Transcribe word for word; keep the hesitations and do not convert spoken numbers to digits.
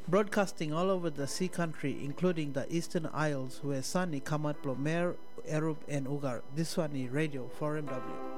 Broadcasting all over the sea country, including the Eastern Isles, where Sani Kamat Plomer, Erub and Ugar. This one is Radio four M W.